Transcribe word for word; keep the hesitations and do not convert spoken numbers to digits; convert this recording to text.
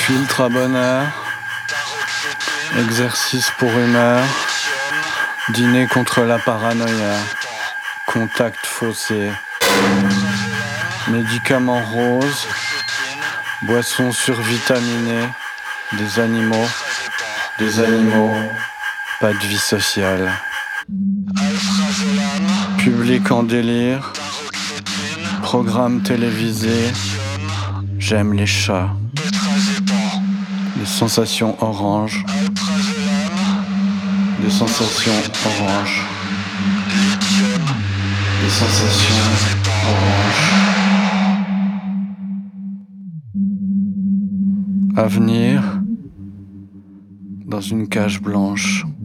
Filtre à bonheur. Exercice pour humeur. Dîner contre la paranoïa. Contact faussé. Médicaments roses. Boissons survitaminées. Des animaux. Des animaux. Pas de vie sociale. Public en délire. Programme télévisé. J'aime les chats. Des sensations orange. Des sensations orange. Des sensations orange. Avenir dans une cage blanche.